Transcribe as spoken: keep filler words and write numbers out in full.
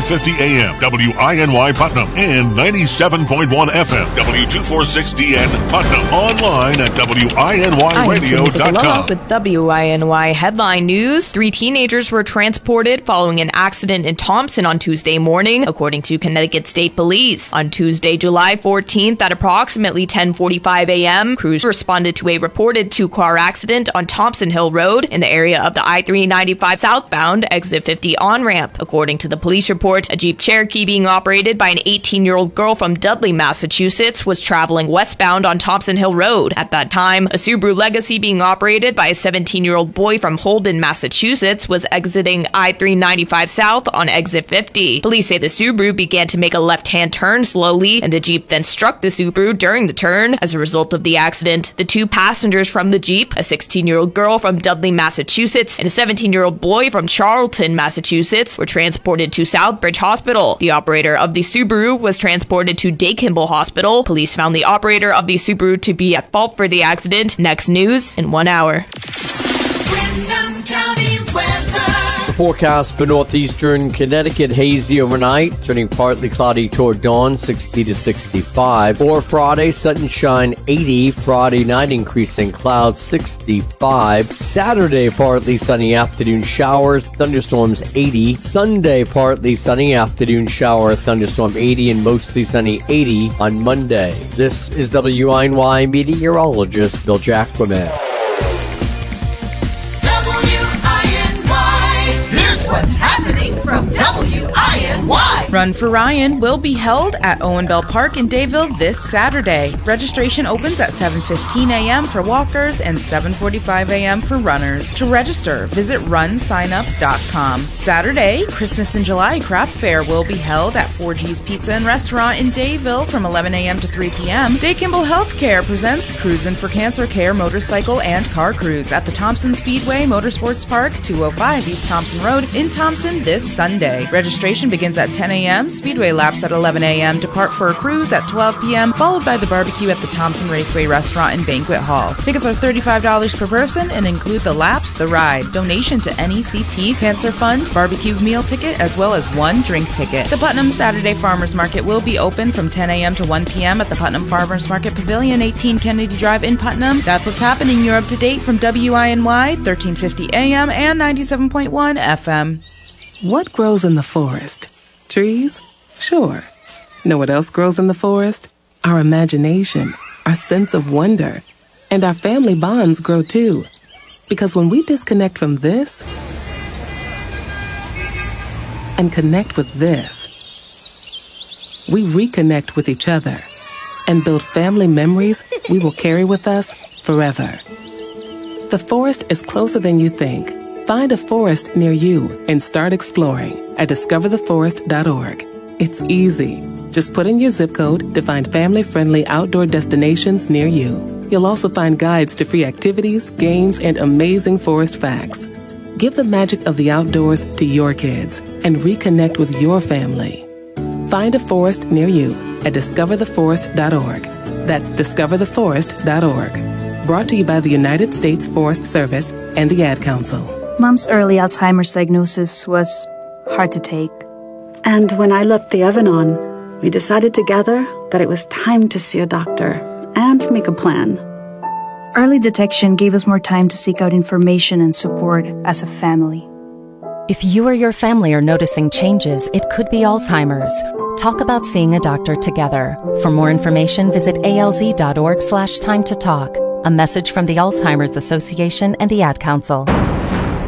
fifty A M, W I N Y Putnam, and ninety-seven point one F M, W two forty-six D N Putnam. Online at W I N Y radio dot com. With W I N Y headline news, three teenagers were transported following an accident in Thompson on Tuesday morning, according to Connecticut State Police. On Tuesday, July fourteenth, at approximately ten forty-five A M, crews responded to a reported two-car accident on Thompson Hill Road in the area of the I three ninety-five southbound exit fifty on-ramp. According to the police report, a Jeep Cherokee being operated by an eighteen-year-old girl from Dudley, Massachusetts, was traveling westbound on Thompson Hill Road. At that time, a Subaru Legacy being operated by a seventeen-year-old boy from Holden, Massachusetts, was exiting I three ninety-five south on exit fifty. Police say the Subaru began to make a left-hand turn slowly, and the Jeep then struck the Subaru during the turn. As a result of the accident, the two passengers from the Jeep, a sixteen-year-old girl from Dudley, Massachusetts, and a seventeen-year-old boy from Charlton, Massachusetts, were transported to Southbridge Hospital. The operator of the Subaru was transported to Day Kimball Hospital. Police found the operator of the Subaru to be at fault for the accident. Next news in one hour. Windham County weather. Forecast for northeastern Connecticut: hazy overnight, turning partly cloudy toward dawn, sixty to sixty-five. For Friday, sunshine, eighty. Friday night, increasing clouds, sixty-five. Saturday, partly sunny afternoon showers, thunderstorms, eighty. Sunday, partly sunny afternoon shower, thunderstorm, eighty, and mostly sunny, eighty on Monday. This is W I N Y meteorologist Bill Jacquemin. What's happening from W I N Y? Run for Ryan will be held at Owen Bell Park in Dayville this Saturday. Registration opens at seven fifteen A M for walkers and seven forty-five A M for runners. To register, visit run sign up dot com. Saturday, Christmas in July craft fair will be held at four G's Pizza and Restaurant in Dayville from eleven A M to three P M Day Kimball Healthcare presents Cruisin' for Cancer Care motorcycle and car cruise at the Thompson Speedway Motorsports Park, two oh five East Thompson Road in Thompson this Sunday. Registration begins at ten A M Speedway laps at eleven A M Depart for a cruise at twelve P M followed by the barbecue at the Thompson Raceway Restaurant and Banquet Hall. Tickets are thirty-five dollars per person and include the laps, the ride, donation to N E C T, Cancer Fund, barbecue meal ticket, as well as one drink ticket. The Putnam Saturday Farmers Market will be open from ten A M to one P M at the Putnam Farmers Market Pavilion, eighteen Kennedy Drive in Putnam. That's what's happening. You're up to date from W I N Y, thirteen fifty A M and ninety-seven point one F M. What grows in the forest? Trees? Sure. Know what else grows in the forest? Our imagination, our sense of wonder, and our family bonds grow too. Because when we disconnect from this and connect with this, we reconnect with each other and build family memories we will carry with us forever. The forest is closer than you think. Find a forest near you and start exploring at discover the forest dot org. It's easy. Just put in your zip code to find family-friendly outdoor destinations near you. You'll also find guides to free activities, games, and amazing forest facts. Give the magic of the outdoors to your kids and reconnect with your family. Find a forest near you at discover the forest dot org. That's discover the forest dot org. Brought to you by the United States Forest Service and the Ad Council. Mom's early Alzheimer's diagnosis was hard to take. And when I left the oven on, we decided together that it was time to see a doctor and make a plan. Early detection gave us more time to seek out information and support as a family. If you or your family are noticing changes, it could be Alzheimer's. Talk about seeing a doctor together. For more information, visit alz.org slash time to talk. A message from the Alzheimer's Association and the Ad Council.